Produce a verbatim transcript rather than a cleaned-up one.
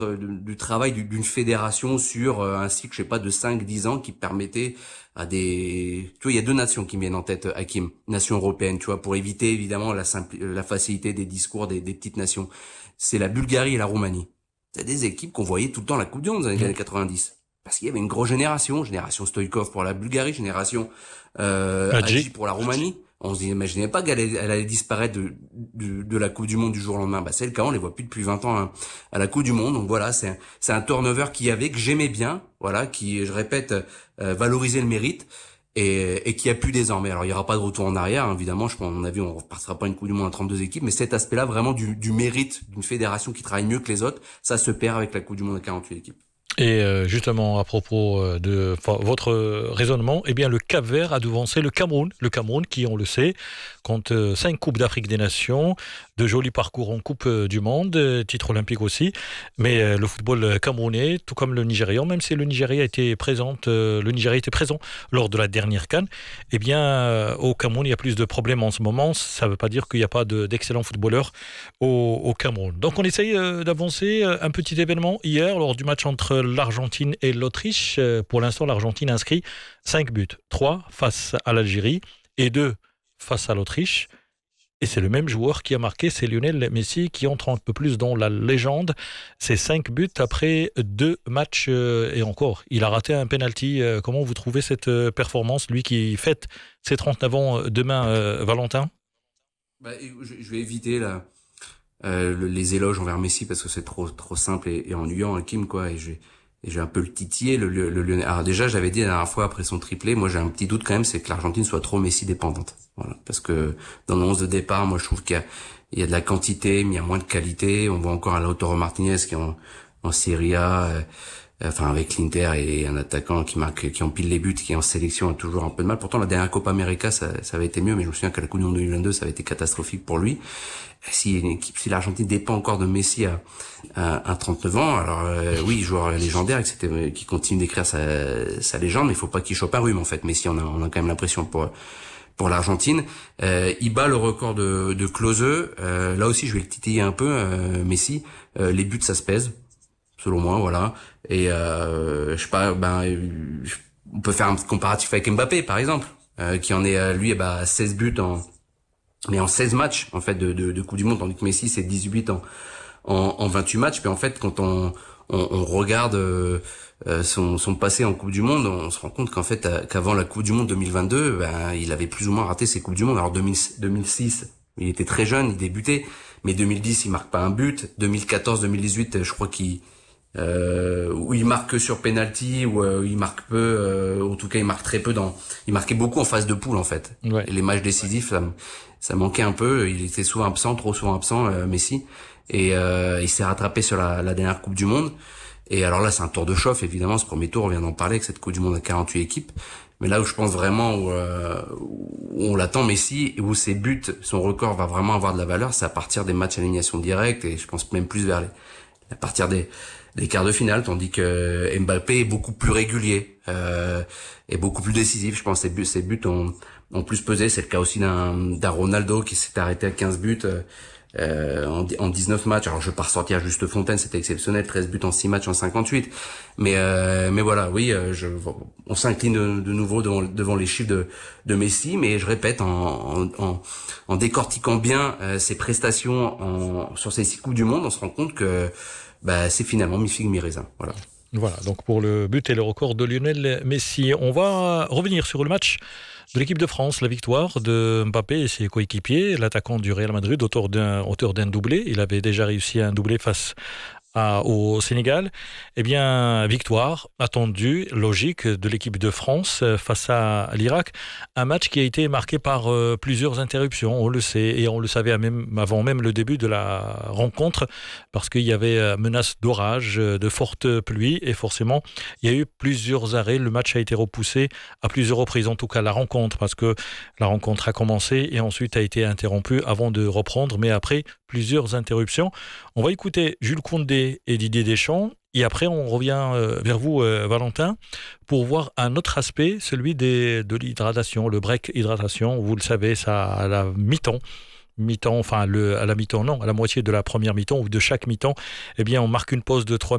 euh, du, du travail du- d'une fédération sur euh, un cycle, je sais pas, de cinq dix ans qui permettait à des... Tu vois, il y a deux nations qui me viennent en tête, euh, Hakim. Nation européenne, tu vois, pour éviter évidemment la, simpli- euh, la facilité des discours des, des petites nations. C'est la Bulgarie et la Roumanie. C'est des équipes qu'on voyait tout le temps à la Coupe du Monde dans les Ouais. années quatre-vingt-dix. Parce qu'il y avait une grosse génération, génération Stoïkov pour la Bulgarie, génération euh, Hadji. Hadji pour la Roumanie. On se imaginait pas qu'elle allait, elle allait disparaître de, de, de la Coupe du Monde du jour au lendemain. Bah, c'est le cas, on les voit plus depuis vingt ans hein, à la Coupe du Monde. Donc voilà, c'est un, c'est un turnover qu'il y avait, que j'aimais bien, voilà, qui, je répète, euh, valorisait le mérite et, et qui a plus désormais. Alors il y aura pas de retour en arrière, hein, évidemment, je pense, à mon avis, on repartira pas une Coupe du Monde à trente-deux équipes, mais cet aspect-là vraiment du, du mérite d'une fédération qui travaille mieux que les autres, ça se perd avec la Coupe du Monde à quarante-huit équipes. Et euh, justement, à propos euh, de enfin, votre euh, raisonnement, eh bien, le Cap-Vert a devancé le Cameroun. Le Cameroun, qui, on le sait, compte euh, cinq Coupes d'Afrique des Nations, de jolis parcours en Coupe euh, du Monde, euh, titre olympique aussi. Mais euh, le football camerounais, tout comme le Nigérian, même si le Nigeria était présent, euh, le Nigeria était présent lors de la dernière CAN, eh bien, euh, au Cameroun, il y a plus de problèmes en ce moment. Ça ne veut pas dire qu'il n'y a pas de, d'excellents footballeurs au, au Cameroun. Donc, on essaye euh, d'avancer. euh, Un petit événement hier, lors du match entre l'Argentine et l'Autriche. Euh, Pour l'instant, l'Argentine inscrit cinq buts. trois face à l'Algérie et deux face à l'Autriche. Et c'est le même joueur qui a marqué, c'est Lionel Messi qui entre un peu plus dans la légende. C'est cinq buts après deux matchs euh, et encore. Il a raté un penalty. Euh, Comment vous trouvez cette euh, performance, lui qui fête ses trente-neuf ans euh, demain, euh, Valentin? Bah, je, je vais éviter là, euh, le- les éloges envers Messi parce que c'est trop trop simple et, et ennuyant, Hakim, quoi. Et j'ai et j'ai un peu le titillé. Le, le, le Lionel- Alors déjà, j'avais dit la dernière fois après son triplé, moi j'ai un petit doute quand même, c'est que l'Argentine soit trop Messi dépendante. Voilà, parce que dans le onze de départ, moi je trouve qu'il y a il y a de la quantité, mais il y a moins de qualité. On voit encore un Lautaro Martinez qui est en en Serie A. euh, enfin avec l'Inter et un attaquant qui marque, qui empile les buts, qui en sélection a toujours un peu de mal. Pourtant la dernière Copa América ça, ça avait été mieux, mais je me souviens qu'à la Coupe du Monde deux mille vingt-deux ça avait été catastrophique pour lui. Si une équipe, si l'Argentine dépend encore de Messi à, à, à trente-neuf ans, alors euh, oui, joueur légendaire, et cetera, qui continue d'écrire sa, sa légende, mais il faut pas qu'il chope un rhume en fait. Messi, on a, on a quand même l'impression pour pour l'Argentine. Euh, il bat le record de, de Klose. Euh, là aussi, je vais le titiller un peu, euh, Messi. Euh, les buts, ça se pèse selon moi, voilà. Et euh, je sais pas, ben, euh, on peut faire un petit comparatif avec Mbappé, par exemple, euh, qui en est euh, lui, eh ben, à seize buts en, mais en seize matchs en fait de, de, de Coupe du Monde, tandis que Messi c'est dix-huit en, en, en vingt-huit matchs. Puis en fait, quand on, on, on regarde euh, euh, son, son passé en Coupe du Monde, on se rend compte qu'en fait, euh, qu'avant la Coupe du Monde deux mille vingt-deux, ben, il avait plus ou moins raté ses Coupes du Monde. Alors deux mille, deux mille six, il était très jeune, il débutait, mais deux mille dix, il marque pas un but. deux mille quatorze, deux mille dix-huit, je crois qu'il euh, où il marque que sur penalty, ou euh, il marque peu, euh, en tout cas il marque très peu dans, il marquait beaucoup en phase de poule en fait. Ouais. Et les matchs décisifs, ça, ça manquait un peu, il était souvent absent, trop souvent absent, euh, Messi, et euh, il s'est rattrapé sur la, la dernière Coupe du Monde. Et alors là, c'est un tour de chauffe, évidemment, ce premier tour, on vient d'en parler, avec cette Coupe du Monde à quarante-huit équipes. Mais là où je pense vraiment où, euh, où on l'attend Messi, et où ses buts, son record va vraiment avoir de la valeur, c'est à partir des matchs à élimination directe, et je pense même plus vers les, à partir des, des quarts de finale, tandis que Mbappé est beaucoup plus régulier, euh, et beaucoup plus décisif. Je pense que ses buts, ses buts ont, ont plus pesé. C'est le cas aussi d'un, d'un Ronaldo qui s'est arrêté à quinze buts euh, en, en dix-neuf matchs. Alors je vais pas ressortir Juste Fontaine, c'était exceptionnel, treize buts en six matchs en cinquante-huit. Mais euh, mais voilà, oui, euh, je, on s'incline de, de nouveau devant, devant les chiffres de, de Messi, mais je répète, en, en, en, en décortiquant bien euh, ses prestations en, sur ces six Coupes du Monde, on se rend compte que bah, c'est finalement mi-figue mi-raisin. Voilà. Voilà, donc pour le but et le record de Lionel Messi. On va revenir sur le match de l'équipe de France, la victoire de Mbappé et ses coéquipiers, l'attaquant du Real Madrid, auteur d'un, auteur d'un doublé. Il avait déjà réussi un doublé face à, au Sénégal. Eh bien, victoire attendue, logique de l'équipe de France face à l'Irak. Un match qui a été marqué par euh, plusieurs interruptions, on le sait, et on le savait même, avant même le début de la rencontre, parce qu'il y avait euh, menace d'orage, de fortes pluies, et forcément, il y a eu plusieurs arrêts. Le match a été repoussé à plusieurs reprises, en tout cas la rencontre, parce que la rencontre a commencé et ensuite a été interrompue avant de reprendre, mais après plusieurs interruptions. On va écouter Jules Koundé et Didier Deschamps. Et après, on revient euh, vers vous, euh, Valentin, pour voir un autre aspect, celui des, de l'hydratation, le break hydratation. Vous le savez, ça à la mi-temps, mi-temps, enfin le, à la mi-temps, non, à la moitié de la première mi-temps ou de chaque mi-temps, eh bien, on marque une pause de trois